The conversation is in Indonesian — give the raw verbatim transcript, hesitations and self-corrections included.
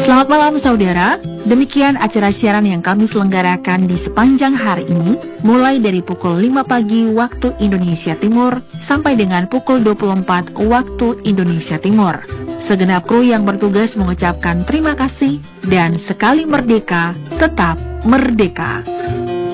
Selamat malam saudara, demikian acara siaran yang kami selenggarakan di sepanjang hari ini, mulai dari pukul lima pagi waktu Indonesia Timur sampai dengan pukul dua puluh empat waktu Indonesia Timur. Segenap kru yang bertugas mengucapkan terima kasih dan sekali merdeka, tetap merdeka.